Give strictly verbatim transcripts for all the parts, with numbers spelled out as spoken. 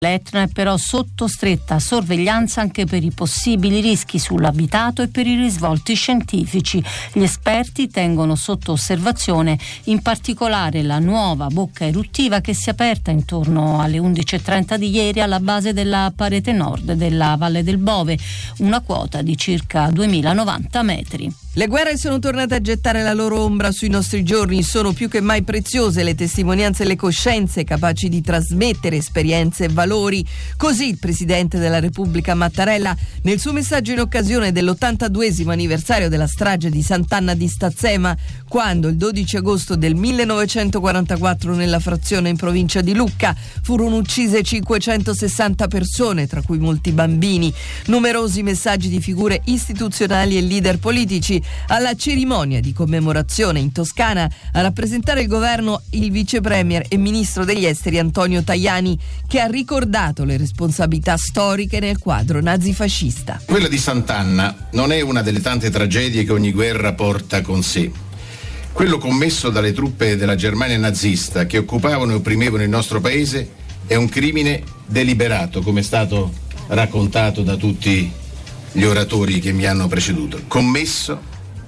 L'Etna è però sotto stretta sorveglianza anche per i possibili rischi sull'abitato e per i risvolti scientifici. Gli esperti tengono sotto osservazione in particolare la nuova bocca eruttiva che si è aperta intorno alle undici e trenta di ieri alla base della parete nord della Valle del Bove, una quota di circa duemilanovanta metri. Le guerre sono tornate a gettare la loro ombra sui nostri giorni, sono più che mai preziose le testimonianze e le coscienze capaci di trasmettere esperienze e valori. Così il Presidente della Repubblica Mattarella, nel suo messaggio in occasione dell'ottantaduesimo anniversario della strage di Sant'Anna di Stazzema, quando il dodici agosto del millenovecentoquarantaquattro nella frazione in provincia di Lucca furono uccise cinquecentosessanta persone, tra cui molti bambini. Numerosi messaggi di figure istituzionali e leader politici. Alla cerimonia di commemorazione in Toscana a rappresentare il governo il vice premier e ministro degli esteri Antonio Tajani, che ha ricordato le responsabilità storiche nel quadro nazifascista. Quella di Sant'Anna non è una delle tante tragedie che ogni guerra porta con sé. Quello commesso dalle truppe della Germania nazista che occupavano e opprimevano il nostro paese è un crimine deliberato, come è stato raccontato da tutti gli oratori che mi hanno preceduto, commesso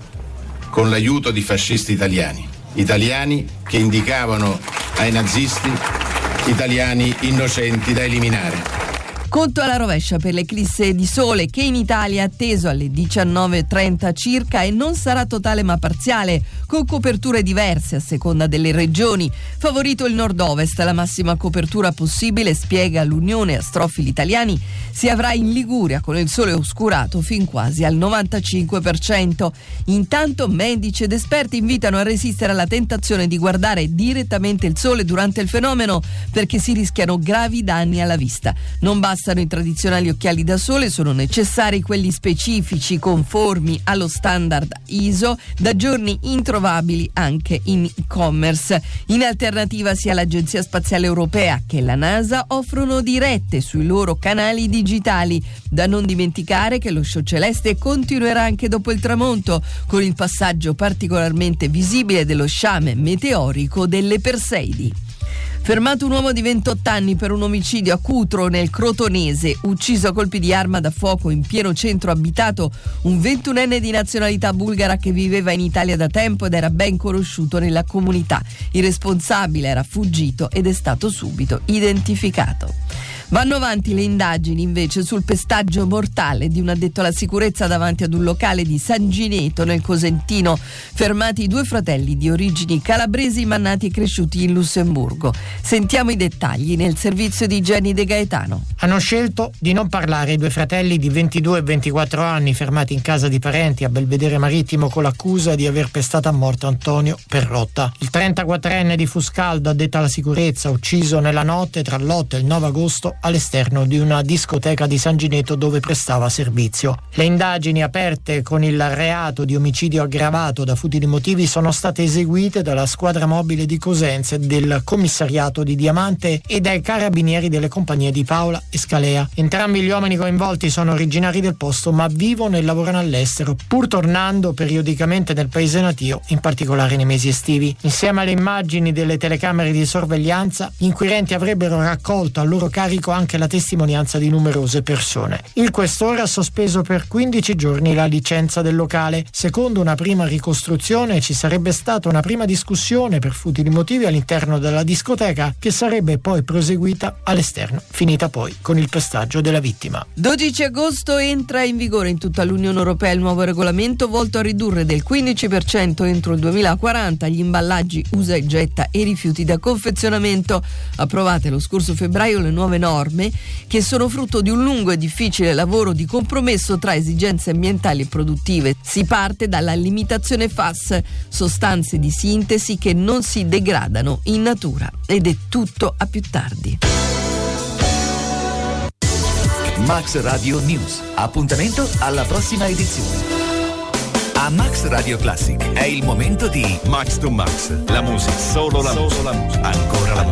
con l'aiuto di fascisti italiani, italiani che indicavano ai nazisti italiani innocenti da eliminare. Conto alla rovescia per l'eclisse di sole che in Italia è atteso alle diciannove e trenta circa e non sarà totale ma parziale, con coperture diverse a seconda delle regioni. Favorito il nord-ovest, la massima copertura possibile, spiega l'Unione Astrofili Italiani, si avrà in Liguria con il sole oscurato fin quasi al novantacinque per cento. Intanto medici ed esperti invitano a resistere alla tentazione di guardare direttamente il sole durante il fenomeno perché si rischiano gravi danni alla vista. Non basta i tradizionali occhiali da sole, sono necessari quelli specifici conformi allo standard I S O, da giorni introvabili anche in e-commerce. In alternativa sia l'Agenzia Spaziale Europea che la NASA offrono dirette sui loro canali digitali. Da non dimenticare che lo show celeste continuerà anche dopo il tramonto, con il passaggio particolarmente visibile dello sciame meteorico delle Perseidi. Fermato un uomo di ventotto anni per un omicidio a Cutro nel Crotonese, ucciso a colpi di arma da fuoco in pieno centro abitato, un ventunenne di nazionalità bulgara che viveva in Italia da tempo ed era ben conosciuto nella comunità. Il responsabile era fuggito ed è stato subito identificato. Vanno avanti le indagini invece sul pestaggio mortale di un addetto alla sicurezza davanti ad un locale di San Gineto nel Cosentino. Fermati i due fratelli di origini calabresi ma nati e cresciuti in Lussemburgo. Sentiamo i dettagli nel servizio di Jenny De Gaetano. Hanno scelto di non parlare i due fratelli di ventidue e ventiquattro anni fermati in casa di parenti a Belvedere Marittimo con l'accusa di aver pestato a morte Antonio Perrotta. Il trentaquattrenne di Fuscaldo, addetto alla sicurezza, ucciso nella notte tra l'otto e il nove agosto all'esterno di una discoteca di San Gineto dove prestava servizio. Le indagini aperte con il reato di omicidio aggravato da futili motivi sono state eseguite dalla squadra mobile di Cosenza, del commissariato di Diamante e dai carabinieri delle compagnie di Paola e Scalea. Entrambi gli uomini coinvolti sono originari del posto ma vivono e lavorano all'estero, pur tornando periodicamente nel paese natio, in particolare nei mesi estivi. Insieme alle immagini delle telecamere di sorveglianza, gli inquirenti avrebbero raccolto a loro carico anche la testimonianza di numerose persone. Il questore ha sospeso per quindici giorni la licenza del locale. Secondo una prima ricostruzione ci sarebbe stata una prima discussione per futili motivi all'interno della discoteca che sarebbe poi proseguita all'esterno, finita poi con il pestaggio della vittima. dodici agosto entra in vigore in tutta l'Unione Europea il nuovo regolamento volto a ridurre del quindici per cento entro il duemilaquaranta gli imballaggi usa e getta e rifiuti da confezionamento. Approvate lo scorso febbraio le nuove norme che sono frutto di un lungo e difficile lavoro di compromesso tra esigenze ambientali e produttive. Si parte dalla limitazione F A S, sostanze di sintesi che non si degradano in natura. Ed è tutto a più tardi. Max Radio News. Appuntamento alla prossima edizione. A Max Radio Classic è il momento di Max to Max. La musica, solo la musica. Ancora la musica.